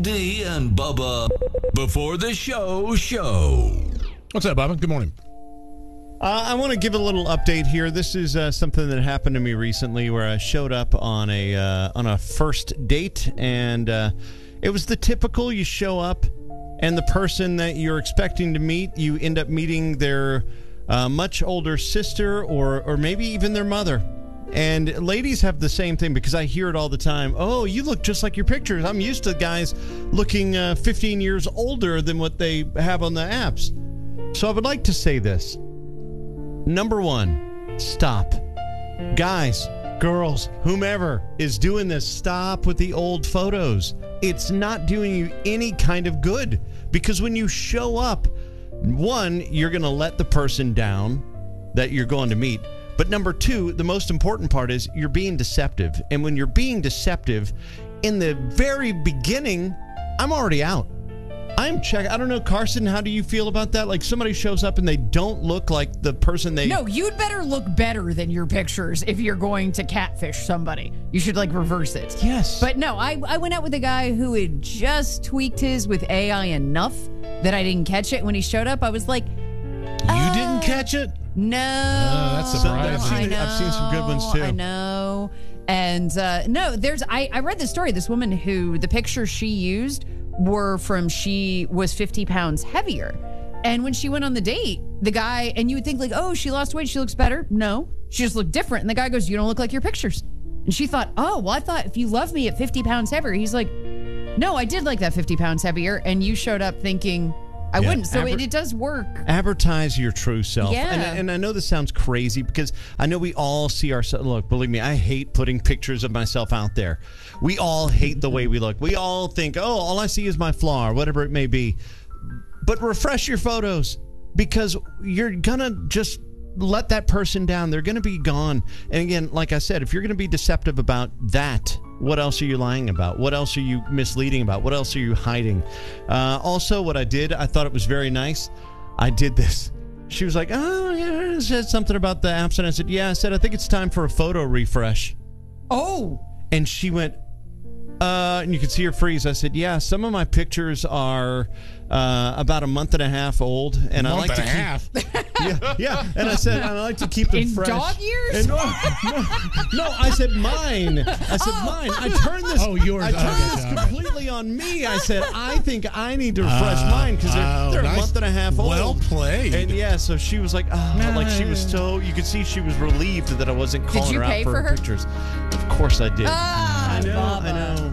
D and Bubba before the show. What's up, Bubba? Good morning. I want to give a little update here. This is something that happened to me recently where I showed up on a first date, and it was the typical you show up, and the person that you're expecting to meet, you end up meeting their much older sister or maybe even their mother. And ladies have the same thing because I hear it all the time. Oh, you look just like your pictures. I'm used to guys looking 15 years older than what they have on the apps. So I would like to say this. Number one, stop. Guys, girls, whomever is doing this, stop with the old photos. It's not doing you any kind of good because when you show up, one, you're going to let the person down that you're going to meet. But number two, the most important part is you're being deceptive. And when you're being deceptive, in the very beginning, I'm already out. I'm checking. I don't know, Carson, how do you feel about that? Like somebody shows up and they don't look like the person they... No, you'd better look better than your pictures if you're going to catfish somebody. You should, reverse it. Yes. But no, I went out with a guy who had just tweaked his with AI enough that I didn't catch it. When he showed up, I was like... You didn't catch it? No. That's surprising. I've seen some good ones, too. I know. And no, I read the story. This woman who the pictures she used were from she was 50 pounds heavier. And when she went on the date, the guy, and you would think oh, she lost weight, she looks better. No, she just looked different. And the guy goes, you don't look like your pictures. And she thought, oh, well, I thought if you love me at 50 pounds heavier. He's like, no, I did like that 50 pounds heavier. And you showed up thinking I wouldn't. So it does work. Advertise your true self. Yeah. And I know this sounds crazy because I know we all see ourselves. Look, believe me, I hate putting pictures of myself out there. We all hate the way we look. We all think, oh, all I see is my flaw or whatever it may be. But refresh your photos because you're going to just let that person down. They're going to be gone. And again, like I said, if you're going to be deceptive about that, what else are you lying about? What else are you misleading about? What else are you hiding? Also, what I did, I thought it was very nice. I did this. She was like, oh, yeah, said something about the apps. And I said, yeah. I said, I think it's time for a photo refresh. Oh. And she went, and you could see her freeze. I said, yeah, some of my pictures are about a month and a half old. And I like to keep... Yeah. And I said, I like to keep them in fresh. In dog years? And no, I said mine. Mine. I turned this. Oh, yours. I turned this completely on me. I said, I think I need to refresh mine because they're nice. a month and a half old. Well played. And yeah, so she was like, she was so, you could see she was relieved that I wasn't calling her out for her pictures. Of course I did. I know.